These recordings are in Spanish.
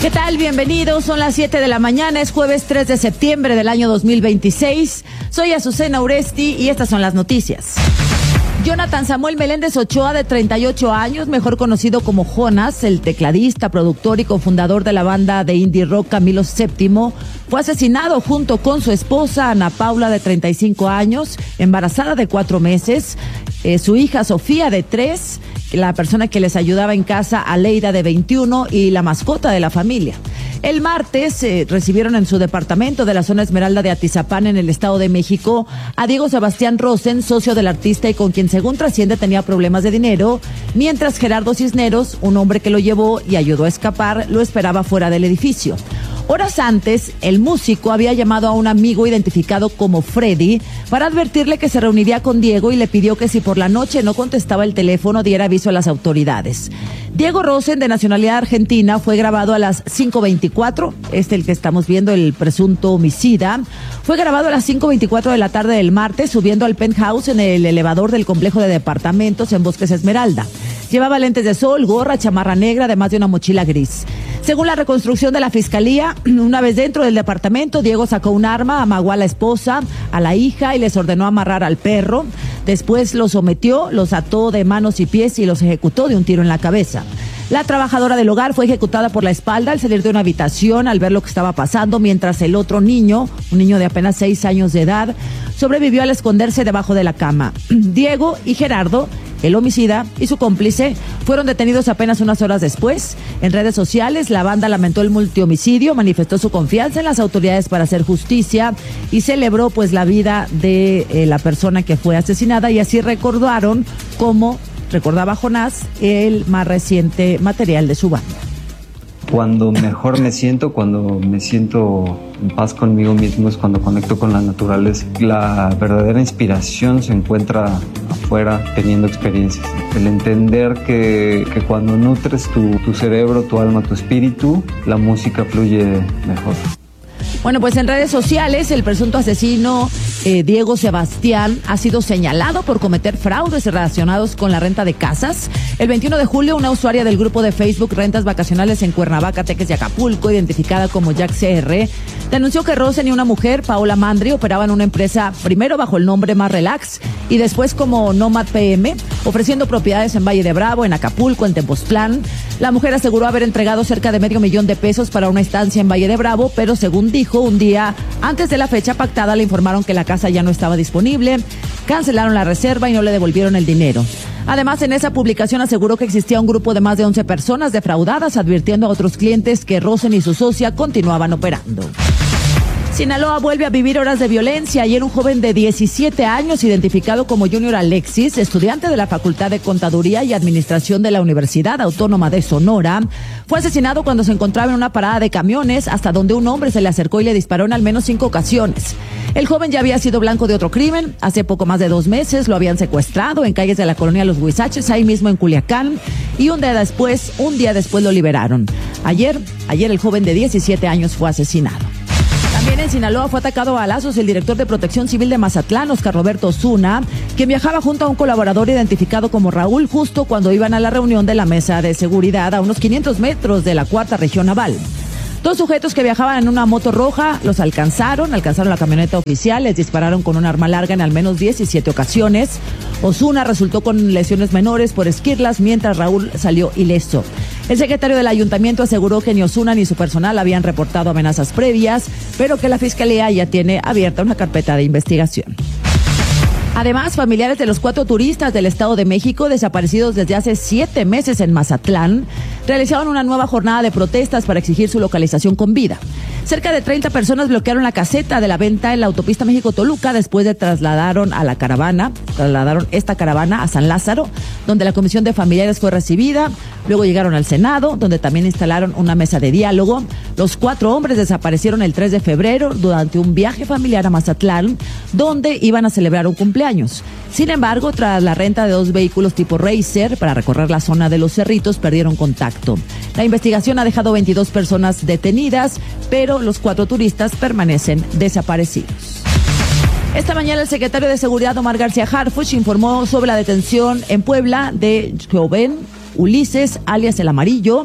¿Qué tal? Bienvenidos. Son las 7 de la mañana. Es jueves 3 de septiembre del año 2026. Soy Azucena Uresti y estas son las noticias. Jonathan Samuel Meléndez Ochoa, de 38 años, mejor conocido como Jonas, el tecladista, productor y cofundador de la banda de indie rock Camilo VII, fue asesinado junto con su esposa Ana Paula, de 35 años, embarazada de 4 meses, su hija Sofía, de 3, la persona que les ayudaba en casa, Aleida, de 21, y la mascota de la familia. El martes recibieron en su departamento de la zona Esmeralda de Atizapán, en el Estado de México, a Diego Sebastián Rosen, socio del artista y con quien, según trasciende, tenía problemas de dinero, mientras Gerardo Cisneros, un hombre que lo llevó y ayudó a escapar, lo esperaba fuera del edificio. Horas antes, el músico había llamado a un amigo identificado como Freddy para advertirle que se reuniría con Diego y le pidió que si por la noche no contestaba el teléfono diera aviso a las autoridades. Diego Rosen, de nacionalidad argentina, fue grabado a las 5:24, el que estamos viendo, el presunto homicida, fue grabado a las 5:24 de la tarde del martes subiendo al penthouse en el elevador del complejo de departamentos en Bosques Esmeralda. Llevaba lentes de sol, gorra, chamarra negra, además de una mochila gris. Según la reconstrucción de la fiscalía, una vez dentro del departamento, Diego sacó un arma, amagó a la esposa, a la hija y les ordenó amarrar al perro. Después los sometió, los ató de manos y pies y los ejecutó de un tiro en la cabeza. La trabajadora del hogar fue ejecutada por la espalda al salir de una habitación al ver lo que estaba pasando, mientras el otro niño, un niño de apenas 6 años de edad, sobrevivió al esconderse debajo de la cama. Diego y Gerardo, el homicida, y su cómplice fueron detenidos apenas unas horas después. En redes sociales, la banda lamentó el multihomicidio, manifestó su confianza en las autoridades para hacer justicia y celebró pues la vida de la persona que fue asesinada, y así recordaron cómo recordaba Jonás el más reciente material de su banda. Cuando mejor me siento, cuando me siento en paz conmigo mismo, es cuando conecto con la naturaleza. La verdadera inspiración se encuentra afuera, teniendo experiencias. El entender que cuando nutres tu cerebro, tu alma, tu espíritu, la música fluye mejor. Bueno, pues en redes sociales, el presunto asesino Diego Sebastián ha sido señalado por cometer fraudes relacionados con la renta de casas. El 21 de julio, una usuaria del grupo de Facebook Rentas Vacacionales en Cuernavaca, Teques y Acapulco, identificada como Jack CR, denunció que Rosen y una mujer, Paola Mandri, operaban una empresa primero bajo el nombre Más Relax y después como Nomad PM, ofreciendo propiedades en Valle de Bravo, en Acapulco, en Tepoztlán. La mujer aseguró haber entregado cerca de $500,000 para una estancia en Valle de Bravo, pero según dijo, un día antes de la fecha pactada le informaron que la casa ya no estaba disponible, cancelaron la reserva y no le devolvieron el dinero. Además, en esa publicación aseguró que existía un grupo de más de 11 personas defraudadas, advirtiendo a otros clientes que Rosen y su socia continuaban operando. Sinaloa vuelve a vivir horas de violencia. Ayer un joven de 17 años, identificado como Junior Alexis, estudiante de la Facultad de Contaduría y Administración de la Universidad Autónoma de Sonora, fue asesinado cuando se encontraba en una parada de camiones, hasta donde un hombre se le acercó y le disparó en al menos 5 ocasiones. El joven ya había sido blanco de otro crimen. Hace poco más de 2 meses lo habían secuestrado en calles de la colonia Los Huizaches, ahí mismo en Culiacán, y un día después lo liberaron. Ayer el joven de 17 años fue asesinado. También en Sinaloa fue atacado a balazos el director de Protección Civil de Mazatlán, Oscar Roberto Osuna, quien viajaba junto a un colaborador identificado como Raúl justo cuando iban a la reunión de la mesa de seguridad a unos 500 metros de la 4ª Región Naval. 2 sujetos que viajaban en una moto roja los alcanzaron la camioneta oficial, les dispararon con un arma larga en al menos 17 ocasiones. Osuna resultó con lesiones menores por esquirlas, mientras Raúl salió ileso. El secretario del ayuntamiento aseguró que ni Osuna ni su personal habían reportado amenazas previas, pero que la fiscalía ya tiene abierta una carpeta de investigación. Además, familiares de los 4 turistas del Estado de México desaparecidos desde hace 7 meses en Mazatlán realizaron una nueva jornada de protestas para exigir su localización con vida. Cerca de 30 personas bloquearon la caseta de la venta en la autopista México-Toluca después de trasladaron esta caravana a San Lázaro, donde la comisión de familiares fue recibida. Luego llegaron al Senado, donde también instalaron una mesa de diálogo. Los 4 hombres desaparecieron el 3 de febrero durante un viaje familiar a Mazatlán, donde iban a celebrar un cumpleaños. Sin embargo, tras la renta de 2 vehículos tipo Racer para recorrer la zona de Los Cerritos, perdieron contacto. La investigación ha dejado 22 personas detenidas, pero los 4 turistas permanecen desaparecidos. Esta mañana el secretario de Seguridad, Omar García Harfuch, informó sobre la detención en Puebla de joven Ulises, alias El Amarillo,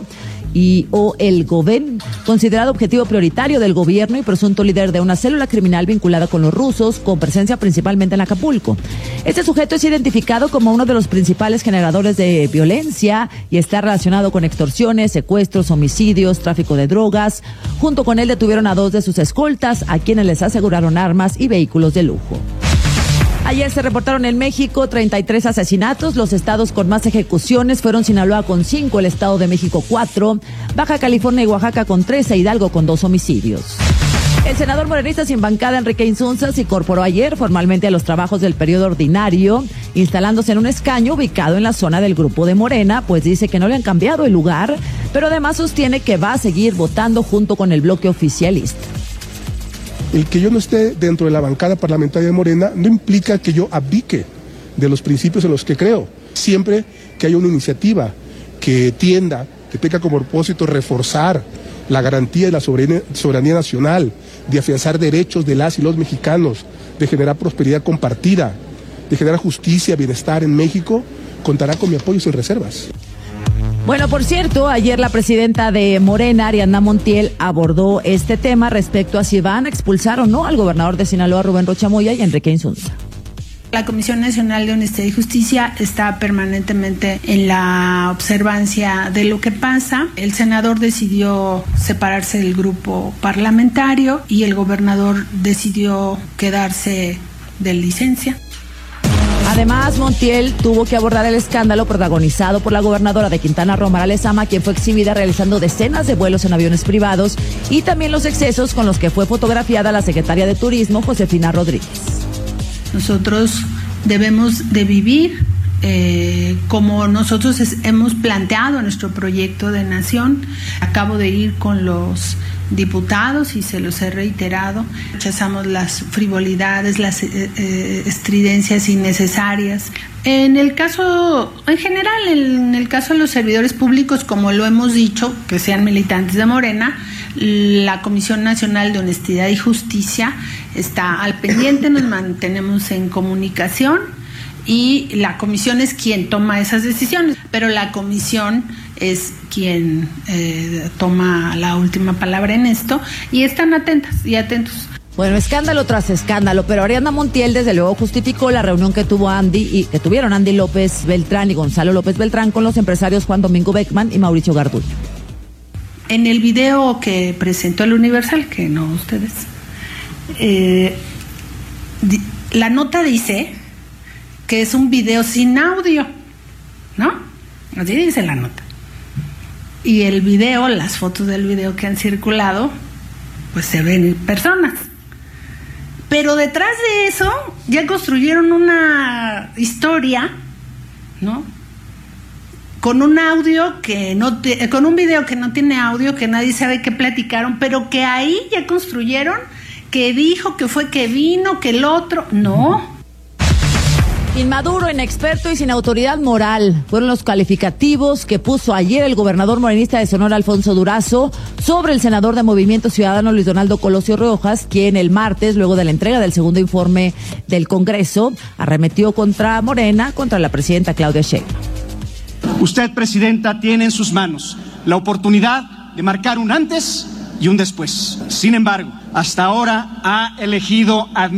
o el GOBEN, considerado objetivo prioritario del gobierno y presunto líder de una célula criminal vinculada con los rusos, con presencia principalmente en Acapulco. Este sujeto es identificado como uno de los principales generadores de violencia y está relacionado con extorsiones, secuestros, homicidios, tráfico de drogas. Junto con él detuvieron a 2 de sus escoltas, a quienes les aseguraron armas y vehículos de lujo. Ayer se reportaron en México 33 asesinatos. Los estados con más ejecuciones fueron Sinaloa con 5, el Estado de México 4, Baja California y Oaxaca con 13, Hidalgo con 2 homicidios. El senador morenista sin bancada, Enrique Insunza, se incorporó ayer formalmente a los trabajos del periodo ordinario, instalándose en un escaño ubicado en la zona del grupo de Morena, pues dice que no le han cambiado el lugar, pero además sostiene que va a seguir votando junto con el bloque oficialista. El que yo no esté dentro de la bancada parlamentaria de Morena no implica que yo abdique de los principios en los que creo. Siempre que haya una iniciativa que tienda, que tenga como propósito reforzar la garantía de la soberanía nacional, de afianzar derechos de las y los mexicanos, de generar prosperidad compartida, de generar justicia, bienestar en México, contará con mi apoyo sin reservas. Bueno, por cierto, ayer la presidenta de Morena, Ariadna Montiel, abordó este tema respecto a si van a expulsar o no al gobernador de Sinaloa, Rubén Rocha Moya, y Enrique Insunza. La Comisión Nacional de Honestidad y Justicia está permanentemente en la observancia de lo que pasa. El senador decidió separarse del grupo parlamentario y el gobernador decidió quedarse de licencia. Además, Montiel tuvo que abordar el escándalo protagonizado por la gobernadora de Quintana Roo, Mara Lezama, quien fue exhibida realizando decenas de vuelos en aviones privados, y también los excesos con los que fue fotografiada la secretaria de Turismo, Josefina Rodríguez. Nosotros debemos de vivir como nosotros hemos planteado nuestro proyecto de nación. Acabo de ir con los diputados y se los he reiterado. Rechazamos las frivolidades, las estridencias innecesarias. En el caso de los servidores públicos, como lo hemos dicho, que sean militantes de Morena, la Comisión Nacional de Honestidad y Justicia está al pendiente, nos mantenemos en comunicación y la comisión es quien toma esas decisiones, pero la comisión es quien toma la última palabra en esto y están atentas y atentos. Bueno, escándalo tras escándalo, pero Ariadna Montiel desde luego justificó la reunión que tuvieron Andy López Beltrán y Gonzalo López Beltrán con los empresarios Juan Domingo Beckman y Mauricio Garduño. En el video que presentó el Universal, que no ustedes, la nota dice que es un video sin audio, ¿no? Así dice la nota. Y el video, las fotos del video que han circulado, pues se ven personas. Pero detrás de eso ya construyeron una historia, ¿no? Con un audio que no con un video que no tiene audio, que nadie sabe qué platicaron, pero que ahí ya construyeron que dijo, que fue, que vino, que el otro, no. Inmaduro, inexperto y sin autoridad moral fueron los calificativos que puso ayer el gobernador morenista de Sonora, Alfonso Durazo, sobre el senador de Movimiento Ciudadano, Luis Donaldo Colosio Riojas, quien el martes, luego de la entrega del segundo informe del Congreso, arremetió contra Morena, contra la presidenta Claudia Sheinbaum. Usted, presidenta, tiene en sus manos la oportunidad de marcar un antes y un después. Sin embargo, hasta ahora ha elegido